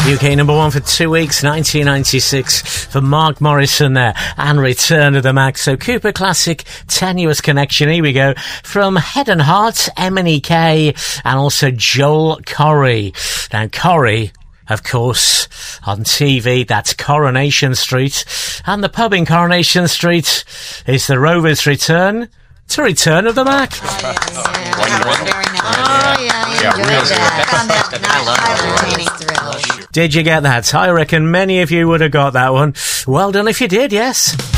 UK number one for 2 weeks, 1996 for Mark Morrison there, and Return of the Mac. So Cooper Classic, Tenuous Connection. Here we go. From Head and Heart, M&EK, and also Joel Corry. Now, Corry, of course, on TV, that's Coronation Street. And the pub in Coronation Street is the Rovers' return to Return of the Mac. Did you get that? I reckon many of you would have got that one. Well done if you did, yes.